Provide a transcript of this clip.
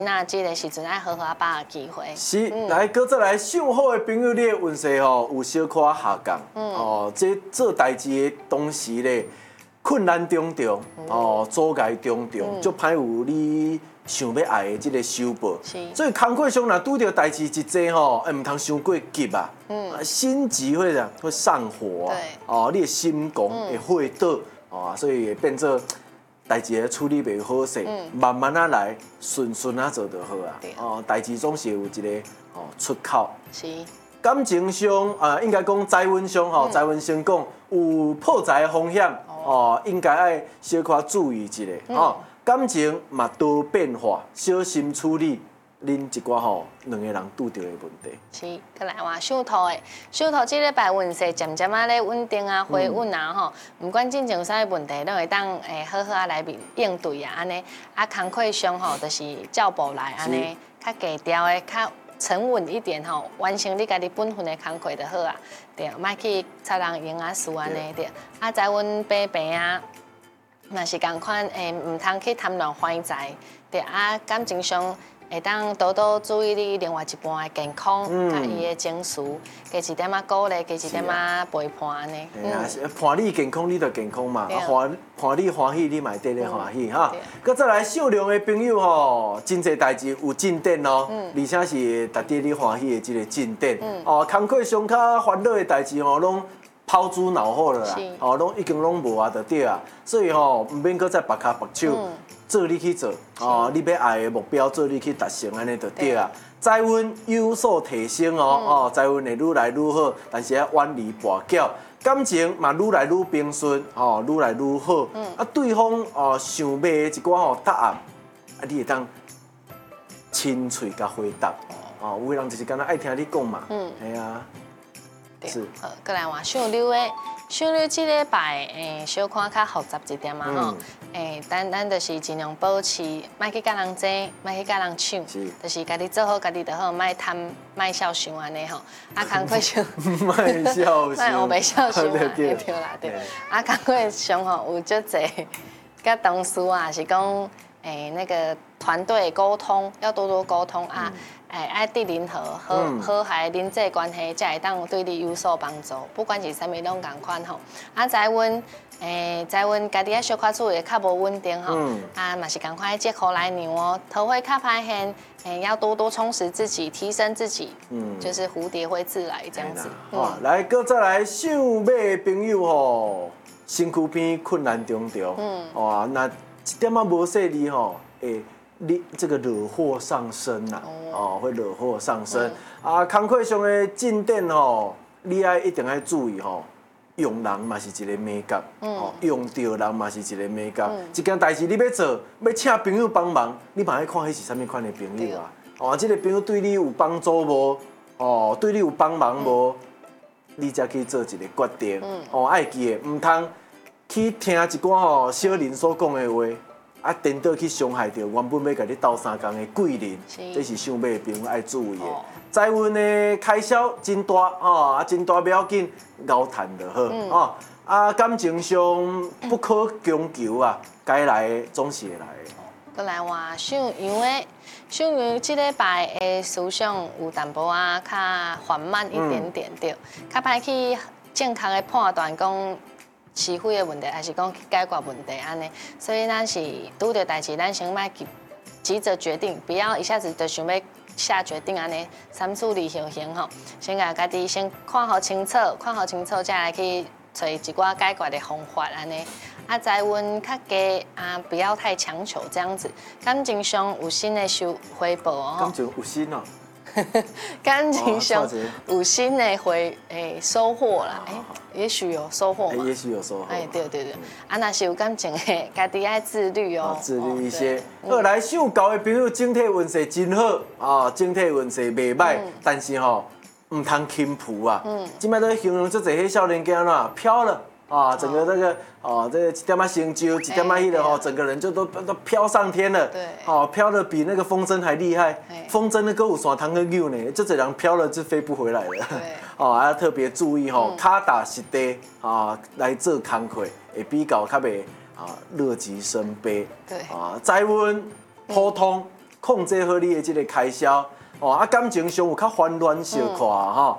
那这个时阵爱好好把握机会。 是，来，搁再来上好的朋友，你的运势吼有小可下降。哦，这做代志的同时咧，困难重重，阻碍重重，足歹有你想要爱的这个收获。所以工课上若拄着代志一济吼，唔通伤过急啊。心急会上火啊。哦，你的心狂会火倒。哦，所以会变做。代志处理袂好势，慢慢啊来，顺顺啊做就好啊。哦，代志总是有一个出口。 是。 感情上应该讲财运上财运先讲有破财的风险，应该爱小可注意一下。感情嘛多变化，小心处理。恁一寡两个人拄到的问题。 是，再来话属兔的，属兔这礼拜运势渐渐啊咧稳定啊、回稳啊吼，唔管进前有啥物问题，都会当好好啊来应对啊安尼。啊，工课上就是照步来安尼，较低调的、较沉稳一点完成你家己本分的工课就好啊。对，莫去插人闲啊事安尼对。啊，财运平平啊，嘛是共款唔通去贪婪花财。对啊，感情上。会当多多注意你另外一半的健康，甲伊的情绪，加一点啊鼓励，加一点啊陪伴安尼。 伴你健康，你就健康嘛；伴你欢喜，你嘛得咧欢喜哈。搁再来适量的朋友真侪代志有进展哦，而且是值得你欢喜的这个进展。工课上较烦恼的代志拢抛诸脑后了啦，拢已经拢无啊，就对啊。所以唔免搁再拔骹拔手。做你去做，你要爱的目标，做你去达成，安尼就对啊。财运有所提升财运会愈来愈好，但是要远离跋筊。感情嘛愈来愈平顺，愈来愈好。对方想买的一寡答案，你会当亲嘴甲回答。有个人就是敢若爱听你讲嘛，系啊。是。 好，再来话属牛的。属牛这礼拜，小看较复杂一点嘛吼，咱就是尽量保持，莫去甲人争，莫去甲人抢，就是家己做好家己就好，莫贪，莫小想安尼吼。啊，工课上， 莫小想， 莫小想啊，对啦对。啊，工课上有足侪，甲同事啊，是讲那个团队沟通要多多沟通啊。爱对人和和谐人际关系，才会当对你有所帮助。不管是啥物拢共款吼。啊，财运家己啊小可处理较无稳定吼。嘛是共款借口来牛哦，头会较歹现，要多多充实自己，提升自己。就是蝴蝶会自来这样子。 来，搁再来想买的朋友身躯边困难重重。那一点仔无细腻你这个惹祸上身呐，会惹祸上身。工课上的进展你一定要注意用人嘛是一个美感，用对人嘛是一个美感。一件代志你要做，要请朋友帮忙，你嘛要看迄是啥物款的朋友啊？这个朋友对你有帮助无？对你有帮忙无？你才去做一个决定。爱记的，唔通去听一寡小人所讲的话。颠倒去伤害到原本要甲你斗相共的贵人，这是想买的朋友爱注意的。财运的开销真大，真大不要紧，熬赚就好。感情上不可强求啊，该来的总是会来的。 再来话属羊的，属羊这礼拜的思想有淡薄较缓慢一点点对，较歹去正确的判断讲。是非的问题，还是讲解决问题安尼，所以咱是拄到代志，咱先莫急着决定，不要一下子就想要下决定安尼，三思而后行吼。先甲家己先看好清楚，再来去找一寡解决的方法安尼。财运较低不要太强求这样子。感情上有新的回报感情有新哦。 感情上有新的收获啦，也许有收获嘛， 也许有收获。 对，若是有感情的，家己爱自律哦， 自律一些。来想交的朋友，整体运势真好整体运势袂歹，但是唔通轻浮啊。即摆都形容足侪迄少年家飘了。整个这个这个一点仔成就，一点仔迄个整个人就都飘上天了。对。飘得比那个风筝还厉害。风筝那个有线通去扭呢，这人飘了就飞不回来了。对。要特别注意脚踏实地来做工课，会比较较袂乐极生悲。对。财运普通， 控制好你的这个开销。哦，啊，感情上有较烦乱小可吼，